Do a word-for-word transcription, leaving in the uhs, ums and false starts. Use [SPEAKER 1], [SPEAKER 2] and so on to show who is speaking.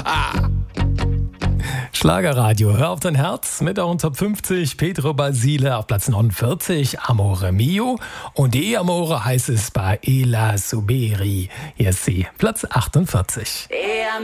[SPEAKER 1] Schlagerradio, hör auf dein Herz mit der Top fünfzig. Pedro Basile auf Platz neunundvierzig, Amore Mio. Und die Amore heißt es bei Ela Suberi. Hier ist sie, Platz achtundvierzig.